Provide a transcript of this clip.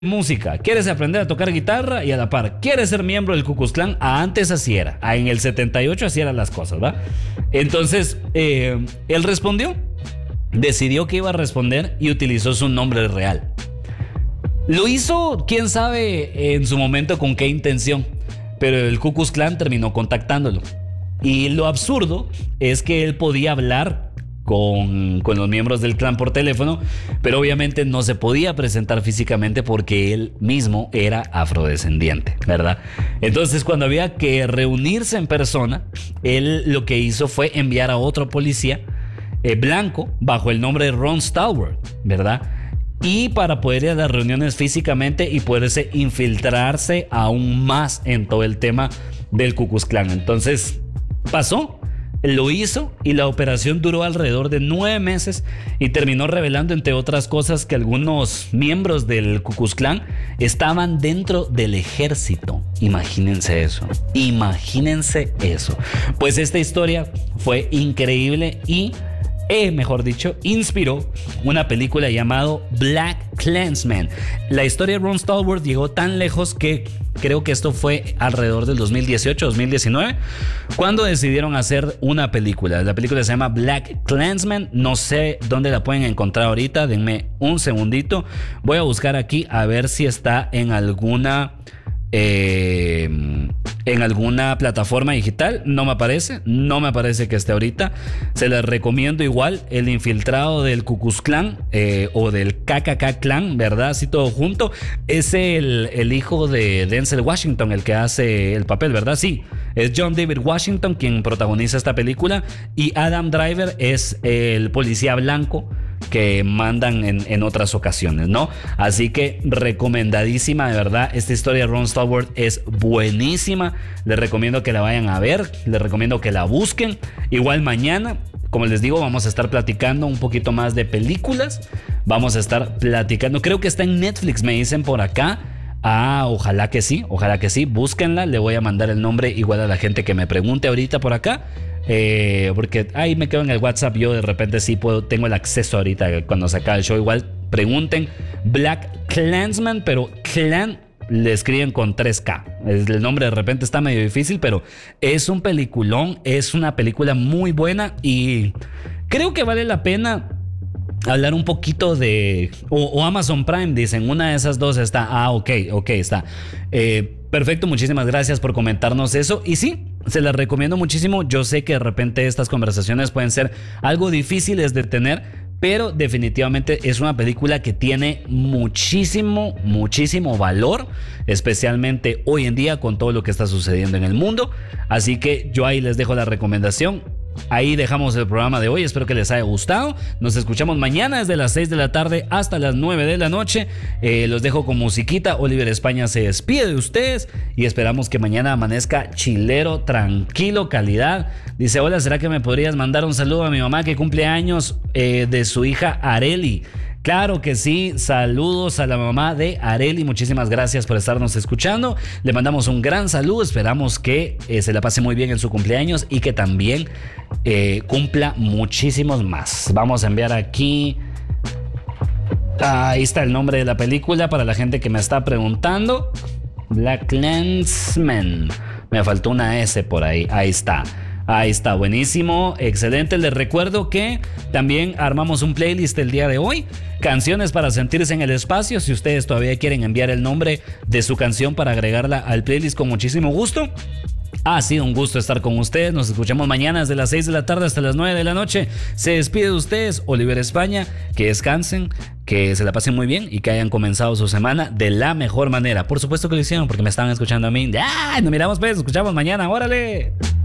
música, quieres aprender a tocar guitarra y a la par, quieres ser miembro del Ku Klux Klan. Antes así era, en el 78 así eran las cosas, ¿va? Entonces, él respondió, decidió que iba a responder y utilizó su nombre real. Lo hizo, quién sabe en su momento con qué intención, pero el Ku Klux Klan terminó contactándolo. Y lo absurdo es que él podía hablar con los miembros del clan por teléfono, pero obviamente no se podía presentar físicamente porque él mismo era afrodescendiente, ¿verdad? Entonces, cuando había que reunirse en persona, él lo que hizo fue enviar a otro policía blanco bajo el nombre de Ron Stallworth, ¿verdad? Y para poder ir a las reuniones físicamente y poderse infiltrarse aún más en todo el tema del Ku Klux Klan. Entonces, pasó. Lo hizo y la operación duró alrededor de 9 meses y terminó revelando, entre otras cosas, que algunos miembros del Ku Klux Klan estaban dentro del ejército. Imagínense eso. Pues esta historia fue increíble y, mejor dicho, inspiró una película llamado BlacKkKlansman. La historia de Ron Stallworth llegó tan lejos que creo que esto fue alrededor del 2018-2019 cuando decidieron hacer una película. La película se llama BlacKkKlansman. No sé dónde la pueden encontrar ahorita. Denme un segundito. Voy a buscar aquí a ver si está en alguna plataforma digital. No me aparece que esté ahorita. Se les recomiendo igual. El infiltrado del Ku Klux Klan o del KKK Klan, ¿verdad? Así todo junto. Es el hijo de Denzel Washington el que hace el papel, ¿verdad? Sí, es John David Washington quien protagoniza esta película y Adam Driver es el policía blanco que mandan en otras ocasiones, ¿no? Así que recomendadísima, de verdad. Esta historia de Ron Stallworth es buenísima. Les recomiendo que la vayan a ver, les recomiendo que la busquen. Igual mañana, como les digo, vamos a estar platicando un poquito más de películas. Vamos a estar platicando, creo que está en Netflix, me dicen por acá. Ojalá que sí, búsquenla. Le voy a mandar el nombre igual a la gente que me pregunte ahorita por acá. Porque ahí me quedo en el WhatsApp. Yo de repente sí tengo el acceso ahorita cuando se acabe el show. Igual pregunten BlacKkKlansman, pero Klan le escriben con 3K. El nombre de repente está medio difícil, pero es un peliculón. Es una película muy buena y creo que vale la pena hablar un poquito de o Amazon Prime, dicen, una de esas dos está. Ok, está perfecto, muchísimas gracias por comentarnos eso. Y sí, se las recomiendo muchísimo. Yo sé que de repente estas conversaciones pueden ser algo difíciles de tener, pero definitivamente es una película que tiene muchísimo valor, especialmente hoy en día con todo lo que está sucediendo en el mundo. Así que yo ahí les dejo la recomendación. Ahí dejamos el programa de hoy, espero que les haya gustado. Nos escuchamos mañana desde las 6 de la tarde hasta las 9 de la noche. Los dejo con musiquita. Oliver España se despide de ustedes y esperamos que mañana amanezca chilero, tranquilo, calidad. Dice: hola, ¿será que me podrías mandar un saludo a mi mamá que cumple años de su hija Areli? Claro que sí, saludos a la mamá de Areli, muchísimas gracias por estarnos escuchando. Le mandamos un gran saludo, esperamos que se la pase muy bien en su cumpleaños y que también cumpla muchísimos más. Vamos a enviar aquí, ahí está el nombre de la película para la gente que me está preguntando. BlacKkKlansman, me faltó una S por ahí, ahí está, buenísimo, excelente. Les recuerdo que también armamos un playlist el día de hoy, canciones para sentirse en el espacio. Si ustedes todavía quieren enviar el nombre de su canción para agregarla al playlist, con muchísimo gusto. Ha sido un gusto estar con ustedes. Nos escuchamos mañana desde las 6 de la tarde hasta las 9 de la noche. Se despide de ustedes Oliver España. Que descansen, que se la pasen muy bien y que hayan comenzado su semana de la mejor manera. Por supuesto que lo hicieron porque me estaban escuchando a mí. ¡Ay! Nos miramos pues, nos escuchamos mañana. ¡Órale!